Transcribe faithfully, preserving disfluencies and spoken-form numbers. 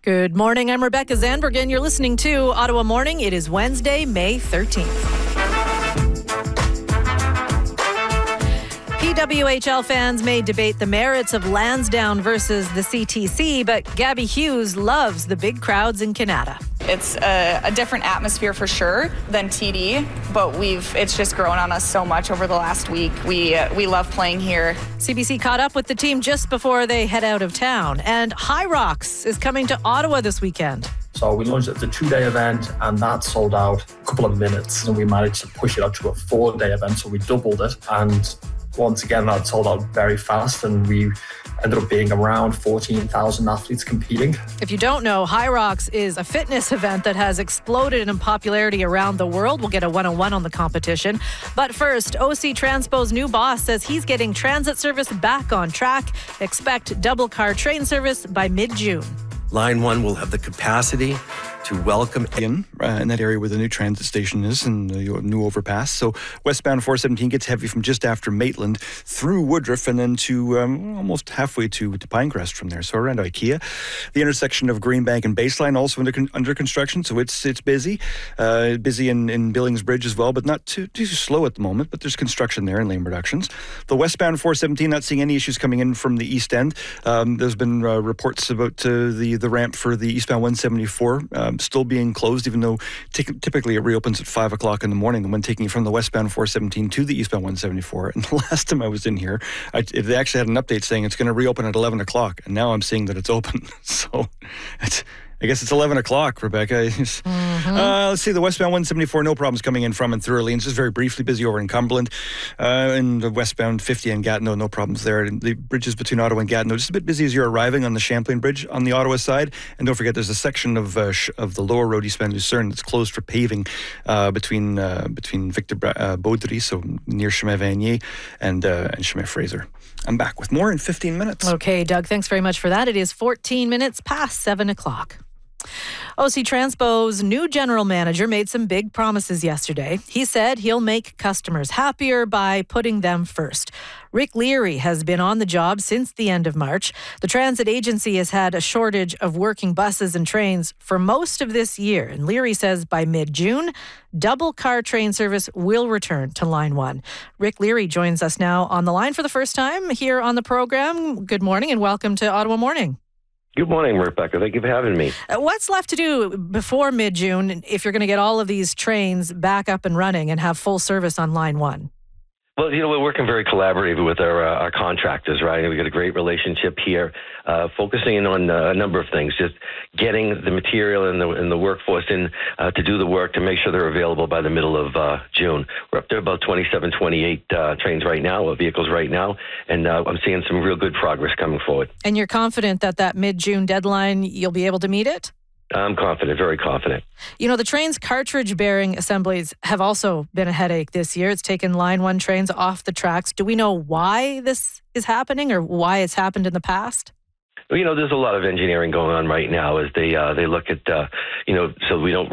Good morning. I'm Rebecca Zandbergen. You're listening to Ottawa Morning. It is Wednesday, May thirteenth. P W H L fans may debate the merits of Lansdowne versus the C T C, but Gabby Hughes loves the big crowds in Canada. It's a, a different atmosphere for sure than T D, but we've it's just grown on us so much over the last week. We uh, we love playing here. C B C caught up with the team just before they head out of town, and High Rocks is coming to Ottawa this weekend. So we launched it as a two-day event, and that sold out a couple of minutes, and we managed to push it out to a four-day event, so we doubled it. And once again, that sold out very fast, and we ended up being around fourteen thousand athletes competing. If you don't know, High Rocks is a fitness event that has exploded in popularity around the world. We'll get a one-on-one on the competition. But first, O C Transpo's new boss says he's getting transit service back on track. Expect double car train service by mid-June. Line one will have the capacity to welcome in uh, in that area where the new transit station is and the new overpass. So westbound four seventeen gets heavy from just after Maitland through Woodruff and then to um, almost halfway to, to Pinecrest from there. So around IKEA. The intersection of Greenbank and Baseline also under, con- under construction, so it's it's busy. Uh, busy in, in Billings Bridge as well, but not too, too slow at the moment, but there's construction there and lane reductions. The westbound four seventeen, not seeing any issues coming in from the east end. Um, there's been uh, reports about uh, the, the ramp for the eastbound one seventy-four um, still being closed, even though t- typically it reopens at five o'clock in the morning. And when taking you from the westbound four seventeen to the eastbound one seventy-four, and the last time I was in here, I, they actually had an update saying it's going to reopen at eleven o'clock, and now I'm seeing that it's open. So it's, I guess it's eleven o'clock, Rebecca. Mm-hmm. Uh, let's see, the westbound one seventy-four, no problems coming in from and through Orleans. Just very briefly busy over in Cumberland. Uh, and the westbound fifty and Gatineau, no problems there. And the bridges between Ottawa and Gatineau, just a bit busy as you're arriving on the Champlain Bridge on the Ottawa side. And don't forget, there's a section of uh, sh- of the lower road, eastbound Lucerne, that's closed for paving uh, between uh, between Victor Bra- uh, Baudry, so near Chemin Vanier, and, uh, and Chemin Fraser. I'm back with more in fifteen minutes. Okay, Doug, thanks very much for that. It is fourteen minutes past seven o'clock. O C Transpo's new general manager made some big promises yesterday. He said he'll make customers happier by putting them first. Rick Leary has been on the job since the end of March. The transit agency has had a shortage of working buses and trains for most of this year. And Leary says by mid-June, double car train service will return to Line one. Rick Leary joins us now on the line for the first time here on the program. Good morning and welcome to Ottawa Morning. Good morning, Rebecca. Thank you for having me. What's left to do before mid-June if you're going to get all of these trains back up and running and have full service on Line one? Well, you know, we're working very collaboratively with our uh, our contractors, right? We've got a great relationship here, uh, focusing on uh, a number of things, just getting the material and the, and the workforce in uh, to do the work to make sure they're available by the middle of uh, June. We're up to about twenty-seven, twenty-eight uh, trains right now, or vehicles right now, and uh, I'm seeing some real good progress coming forward. And you're confident that that mid-June deadline, you'll be able to meet it? I'm confident, very confident. You know, the train's cartridge bearing assemblies have also been a headache this year. It's taken Line one trains off the tracks. Do we know why this is happening or why it's happened in the past? You know, there's a lot of engineering going on right now as they uh, they look at, uh, you know, so we don't